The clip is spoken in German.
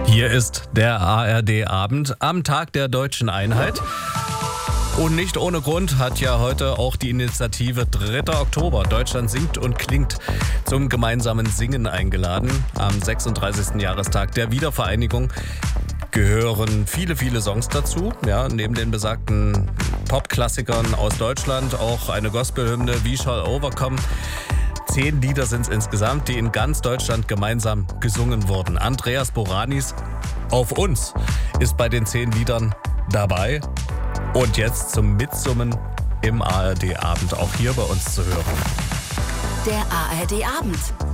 Hier ist der ARD-Abend am Tag der Deutschen Einheit. Und nicht ohne Grund hat ja heute auch die Initiative 3. Oktober Deutschland singt und klingt zum gemeinsamen Singen eingeladen. Am 36. Jahrestag der Wiedervereinigung gehören viele Songs dazu. Ja, neben den besagten Popklassikern aus Deutschland auch eine Gospelhymne, We Shall Overcome. 10 Lieder sind es insgesamt, die in ganz Deutschland gemeinsam gesungen wurden. Andreas Boranis auf uns ist bei den 10 Liedern dabei. Und jetzt zum Mitsummen im ARD-Abend, auch hier bei uns zu hören. Der ARD-Abend.